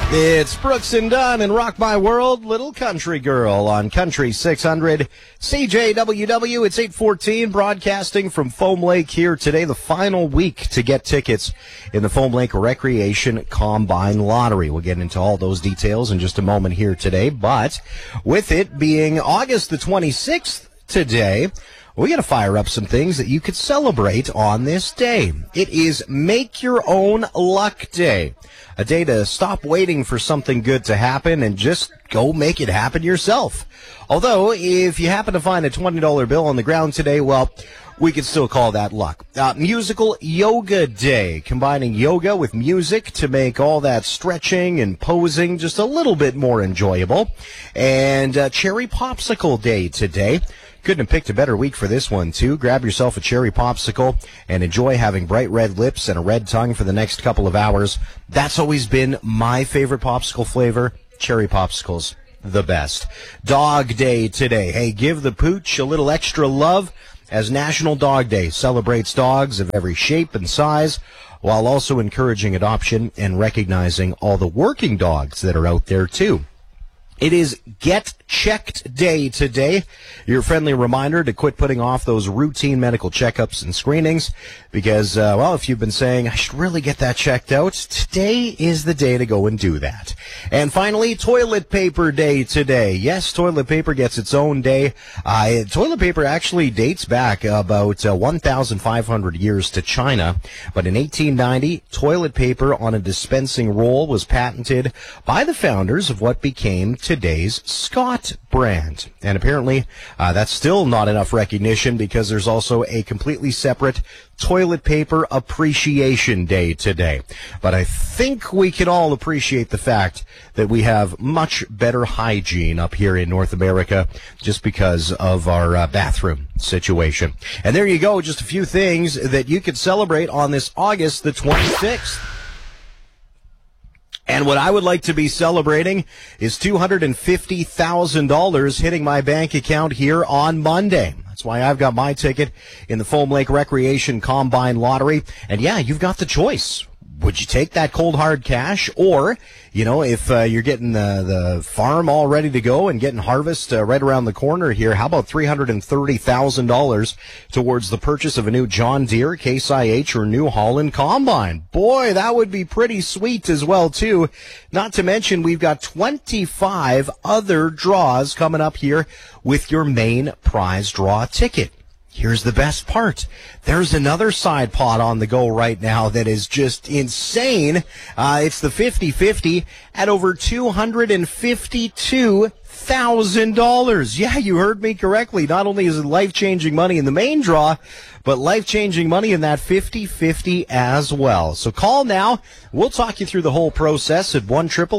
It's Brooks and Dunn and Rock My World, Little Country Girl on Country 600 CJWW. It's 8:14, broadcasting from Foam Lake here today, the final week to get tickets in the Foam Lake Recreation Combine Lottery. We'll get into all those details in just a moment here today, but with it being August the 26th today, we got to fire up some things that you could celebrate on this day. It is Make Your Own Luck Day, a day to stop waiting for something good to happen and just go make it happen yourself. Although, if you happen to find a $20 bill on the ground today, well, we could still call that luck. Musical Yoga Day, combining yoga with music to make all that stretching and posing just a little bit more enjoyable. And Cherry Popsicle Day today. Couldn't have picked a better week for this one, too. Grab yourself a cherry popsicle and enjoy having bright red lips and a red tongue for the next couple of hours. That's always been my favorite popsicle flavor. Cherry popsicles, the best. Dog Day today. Hey, give the pooch a little extra love, as National Dog Day celebrates dogs of every shape and size, while also encouraging adoption and recognizing all the working dogs that are out there, too. It is Get Checked Day today. Your friendly reminder to quit putting off those routine medical checkups and screenings because, well, if you've been saying, I should really get that checked out, today is the day to go and do that. And finally, Toilet Paper Day today. Yes, toilet paper gets its own day. Toilet paper actually dates back about 1,500 years to China. But in 1890, toilet paper on a dispensing roll was patented by the founders of what became today's Scott brand. And apparently, that's still not enough recognition because there's also a completely separate Toilet Paper Appreciation Day today. But I think we can all appreciate the fact that we have much better hygiene up here in North America just because of our bathroom situation. And there you go, just a few things that you could celebrate on this August the 26th. And what I would like to be celebrating is $250,000 hitting my bank account here on Monday. That's why I've got my ticket in the Foam Lake Recreation Combine Lottery. And yeah, you've got the choice. Would you take that cold hard cash? Or, you know, if you're getting the farm all ready to go and getting harvest right around the corner here, how about $330,000 towards the purchase of a new John Deere, Case IH, or New Holland Combine? Boy, that would be pretty sweet as well, too. Not to mention, we've got 25 other draws coming up here with your main prize draw ticket. Here's the best part. There's another side pot on the go right now that is just insane. It's the 50-50 at over $252,000. Yeah, you heard me correctly. Not only is it life-changing money in the main draw, but life-changing money in that 50-50 as well. So call now. We'll talk you through the whole process at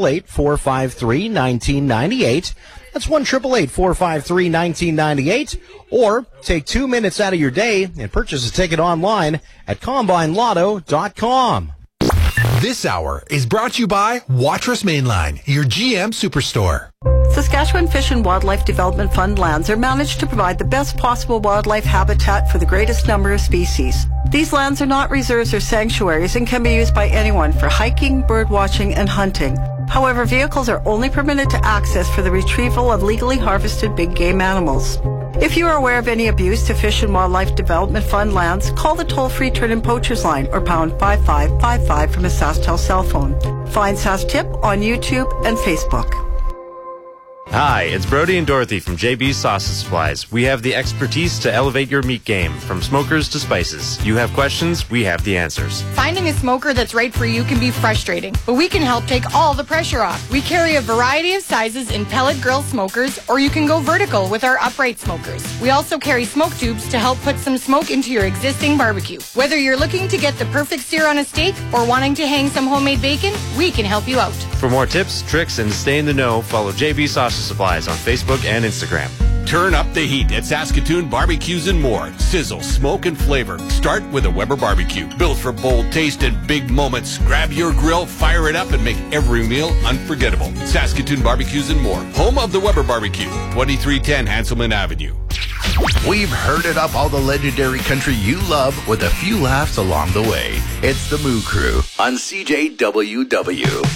1-888-453-1998. That's 1-888-453-1998. Or take 2 minutes out of your day and purchase a ticket online at CombineLotto.com. This hour is brought to you by Watrous Mainline, your GM Superstore. Saskatchewan Fish and Wildlife Development Fund lands are managed to provide the best possible wildlife habitat for the greatest number of species. These lands are not reserves or sanctuaries and can be used by anyone for hiking, bird watching, and hunting. However, vehicles are only permitted to access for the retrieval of legally harvested big game animals. If you are aware of any abuse to Fish and Wildlife Development Fund lands, call the toll-free Turn-In Poachers line or pound 5555 from a SaskTel cell phone. Find SaskTip on YouTube and Facebook. Hi, it's Brody and Dorothy from JB's Sausage Supplies. We have the expertise to elevate your meat game, from smokers to spices. You have questions, we have the answers. Finding a smoker that's right for you can be frustrating, but we can help take all the pressure off. We carry a variety of sizes in pellet grill smokers, or you can go vertical with our upright smokers. We also carry smoke tubes to help put some smoke into your existing barbecue. Whether you're looking to get the perfect sear on a steak or wanting to hang some homemade bacon, we can help you out. For more tips, tricks, and to stay in the know, follow JB Sausage Supplies on Facebook and Instagram. Turn up the heat at Saskatoon Barbecues and More. Sizzle, smoke, and flavor. Start with a Weber barbecue. Built for bold taste and big moments. Grab your grill, fire it up, and make every meal unforgettable. Saskatoon Barbecues and More. Home of the Weber Barbecue. 2310 Hanselman Avenue. We've herded up all the legendary country you love with a few laughs along the way. It's the Moo Crew on CJWW.